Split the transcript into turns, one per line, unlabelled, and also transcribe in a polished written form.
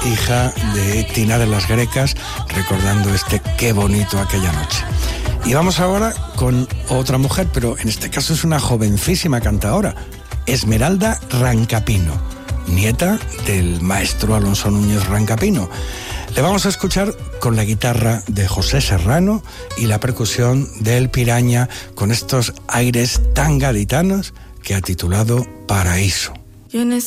hija de Tina de las Grecas, recordando qué bonito aquella noche. Y vamos ahora con otra mujer, pero en este caso es una jovencísima cantadora, Esmeralda Rancapino, nieta del maestro Alonso Núñez Rancapino. Le vamos a escuchar con la guitarra de José Serrano y la percusión del Piraña, con estos aires tan gaditanos que ha titulado Paraíso.